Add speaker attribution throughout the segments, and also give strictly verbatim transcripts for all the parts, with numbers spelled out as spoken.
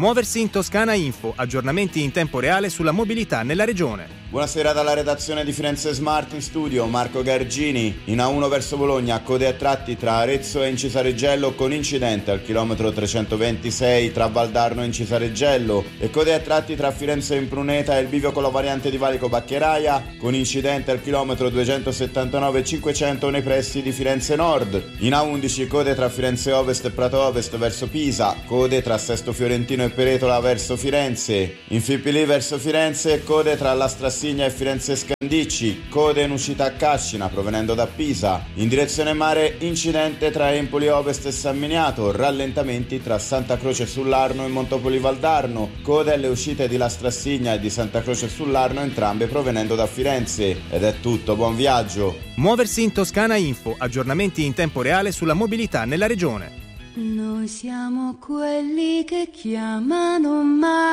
Speaker 1: Muoversi in Toscana Info, aggiornamenti in tempo reale sulla mobilità nella regione.
Speaker 2: Buonasera dalla redazione di Firenze Smart, in studio Marco Gargini. In A uno verso Bologna, code a tratti tra Arezzo e Incisareggello con incidente al chilometro trecentoventisei tra Valdarno e Incisareggello, e code a tratti tra Firenze e Impruneta e il bivio con la variante di Valico Baccheraia con incidente al chilometro duecentosettantanove e cinquecento nei pressi di Firenze Nord. In A undici, code tra Firenze Ovest e Prato Ovest verso Pisa, code tra Sesto Fiorentino e Peretola verso Firenze. In Fippili verso Firenze, code tra La Strassigna e Firenze Scandicci, code in uscita a Cascina provenendo da Pisa. In direzione mare, incidente tra Empoli Ovest e San Miniato, rallentamenti tra Santa Croce sull'Arno e Montopoli Valdarno, code alle uscite di La Strassigna e di Santa Croce sull'Arno, entrambe provenendo da Firenze. Ed è tutto, buon viaggio.
Speaker 1: Muoversi in Toscana Info, aggiornamenti in tempo reale sulla mobilità nella regione.
Speaker 3: Noi siamo quelli che chiamano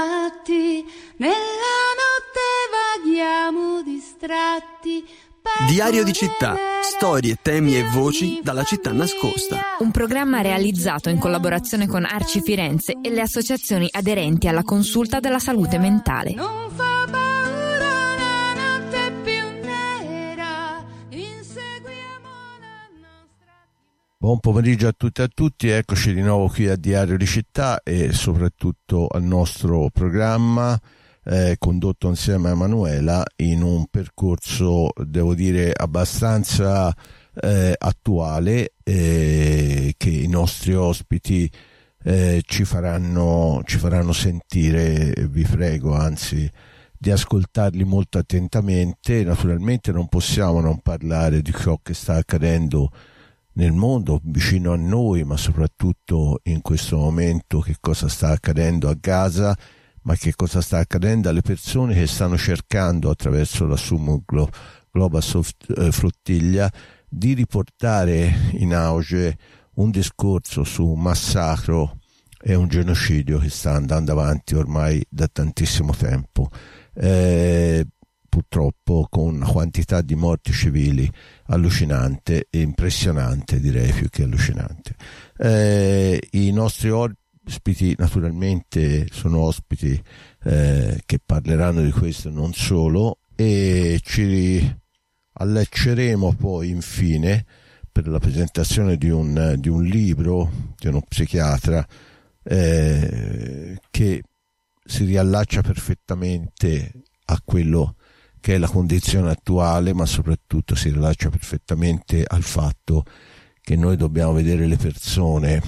Speaker 3: matti, nella notte vaghiamo distratti.
Speaker 4: Diario di città, storie, temi e voci dalla città nascosta.
Speaker 5: Un programma realizzato in collaborazione con Arci Firenze e le associazioni aderenti alla consulta della salute mentale.
Speaker 3: Non fa paura la notte più nera, inseguiamo la nostra...
Speaker 6: Buon pomeriggio a tutti e a tutti, eccoci di nuovo qui a Diario di Città e soprattutto al nostro programma eh, condotto insieme a Emanuela in un percorso, devo dire, abbastanza eh, attuale eh, che i nostri ospiti eh, ci faranno, ci faranno sentire. Vi prego anzi di ascoltarli molto attentamente. Naturalmente non possiamo non parlare di ciò che sta accadendo nel mondo, vicino a noi, ma soprattutto in questo momento che cosa sta accadendo a Gaza, ma che cosa sta accadendo alle persone che stanno cercando attraverso la Summum Global Flottiglia di riportare in auge un discorso su un massacro e un genocidio che sta andando avanti ormai da tantissimo tempo. Eh, purtroppo con una quantità di morti civili allucinante e impressionante, direi più che allucinante. Eh, i nostri ospiti naturalmente sono ospiti eh, che parleranno di questo, non solo, e ci allacceremo poi infine per la presentazione di un, di un libro di uno psichiatra eh, che si riallaccia perfettamente a quello che è la condizione attuale, ma soprattutto si rilascia perfettamente al fatto che noi dobbiamo vedere le persone,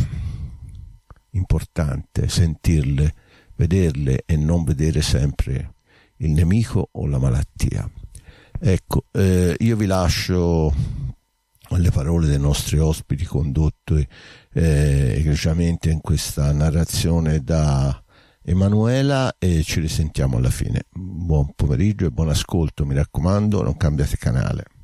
Speaker 6: importante sentirle, vederle e non vedere sempre il nemico o la malattia. Ecco, eh, io vi lascio alle parole dei nostri ospiti condotti eh, egregiamente in questa narrazione da Emanuela e ci risentiamo alla fine. Buon pomeriggio e buon ascolto, mi raccomando, non cambiate canale.